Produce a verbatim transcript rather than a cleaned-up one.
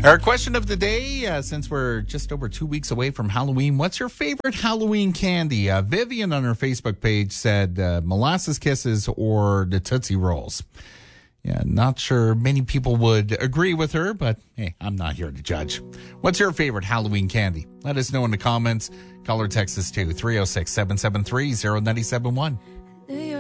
Our question of the day, uh, since we're just over two weeks away from Halloween, what's your favorite Halloween candy? Uh, Vivian on her Facebook page said uh, molasses kisses or the Tootsie Rolls. Yeah, not sure many people would agree with her, but hey, I'm not here to judge. What's your favorite Halloween candy? Let us know in the comments. Call or text us to three oh six, seven seven three, oh nine seven one.